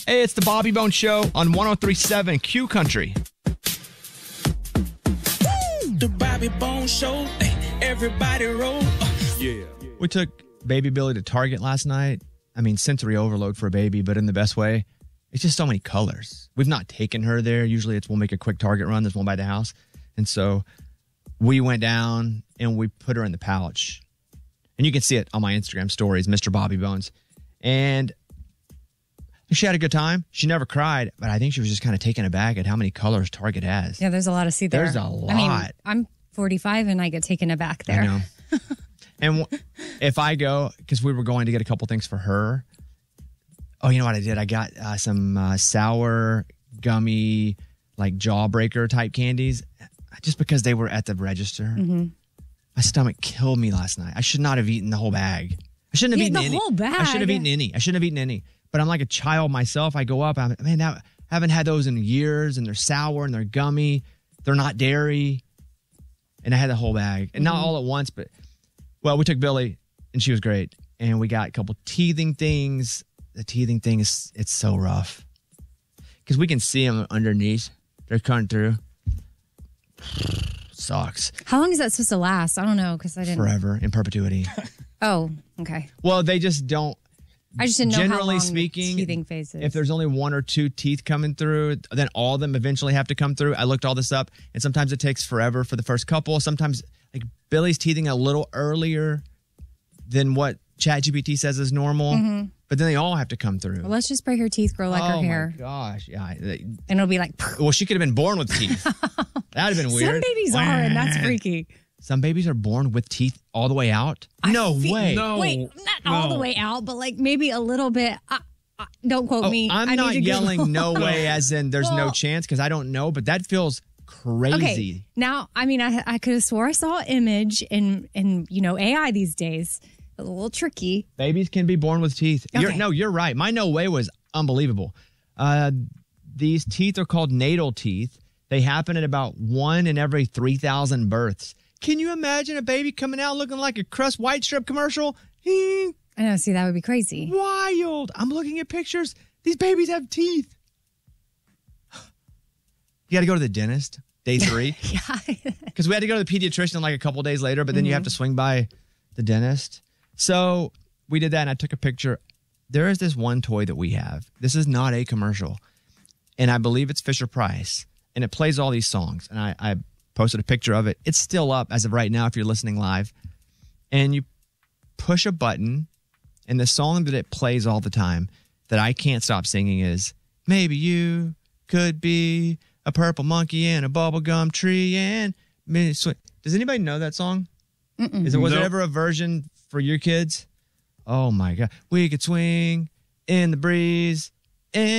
Hey, it's the Bobby Bones Show on 103.7 Q Country. The Bobby Bones Show. Everybody roll. Yeah. We took baby Billy to Target last night. I mean, sensory overload for a baby, but in the best way. It's just so many colors. We've not taken her there. Usually we'll make a quick Target run. There's one by the house. And so we went down and we put her in the pouch. And you can see it on my Instagram stories, Mr. Bobby Bones. And she had a good time. She never cried, but I think she was just kind of taken aback at how many colors Target has. Yeah, there's a lot to see there. There's a lot. I mean, I'm 45 and I get taken aback there. I know. And if I go, because we were going to get a couple things for her. Oh, you know what I did? I got some sour, gummy, like jawbreaker type candies just because they were at the register. Mm-hmm. My stomach killed me last night. I should not have eaten the whole bag. I shouldn't have eaten any. The whole bag? I should have eaten any. I shouldn't have eaten any. But I'm like a child myself. I go up. I haven't had those in years, and they're sour and they're gummy. They're not dairy. And I had the whole bag. And not all at once, but, well, we took Billy, and she was great. And we got a couple teething things. The teething thing it's so rough. Because we can see them underneath. They're cutting through. Sucks. How long is that supposed to last? I don't know, because I didn't. Forever, in perpetuity. Oh, okay. Well, they just don't. I just didn't know generally how long speaking, the teething phase is. If there's only one or two teeth coming through, then all of them eventually have to come through. I looked all this up, and sometimes it takes forever for the first couple. Sometimes, like, Billy's teething a little earlier than what ChatGPT says is normal, but then they all have to come through. Well, let's just pray her teeth grow like her hair. Oh, my gosh. Yeah. And it'll be like... Well, she could have been born with teeth. That would have been weird. Some babies are, and that's freaky. Some babies are born with teeth all the way out? No way. No. Wait, not all the way out, but like maybe a little bit. Don't quote me. I'm not yelling no way as in there's no chance because I don't know, but that feels crazy. Okay. Now, I mean, I could have swore I saw an image in AI these days. A little tricky. Babies can be born with teeth. Okay. You're right. My no way was unbelievable. These teeth are called natal teeth. They happen at about 1 in every 3,000 births. Can you imagine a baby coming out looking like a Crust White Strip commercial? I know. See, that would be crazy. Wild. I'm looking at pictures. These babies have teeth. You got to go to the dentist day 3. Yeah. Because we had to go to the pediatrician like a couple days later, but then you have to swing by the dentist. So we did that, and I took a picture. There is this one toy that we have. This is not a commercial, and I believe it's Fisher-Price, and it plays all these songs, and I posted a picture of it. It's still up as of right now if you're listening live. And you push a button, and the song that it plays all the time that I can't stop singing is, maybe you could be a purple monkey in a bubblegum tree and... Does anybody know that song? Was there ever a version for your kids? Oh, my God. We could swing in the breeze.